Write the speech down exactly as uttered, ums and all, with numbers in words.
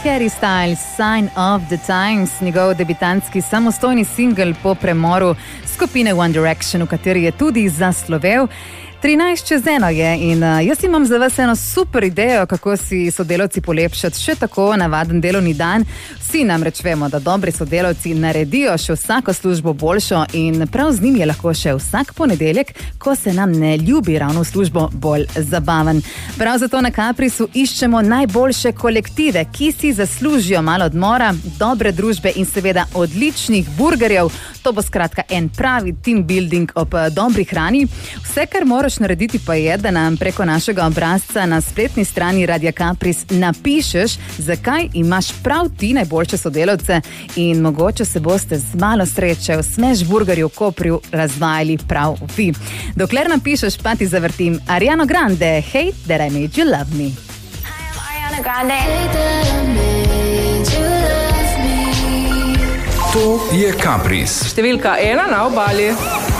Harry Styles, Sign of the Times, njegov debitantski samostojni singel po premoru skupine One Direction, v kateri je tudi zaslovel. trinajst čez eno je in uh, jaz imam za vas eno super idejo, kako si sodelavci polepšati še tako navaden delovni dan. Vsi namreč vemo, da dobri sodelavci naredijo še vsako službo boljšo in prav z njim je lahko še vsak ponedeljek, ko se nam ne ljubi ravno v službo, bolj zabaven. Prav zato na Caprisu iščemo najboljše kolektive, ki si zaslužijo malo odmora, dobre družbe in seveda odličnih burgerjev. To bo skratka en pravi team building ob dobri hrani. Vse, kar moraš narediti pa je, da nam preko našega obrazca na spletni strani Radia Capris napišeš, zakaj imaš prav ti najboljše sodelavce in mogoče se boste z malo sreče v Smash Burgerju v Koprju razvajali prav vi. Dokler napišeš, pa ti zavrtim Ariano Grande, Hate That I Made You Love Me. Ariana Grande. Hate that I made you love me. To je Capris. Številka ena na obali.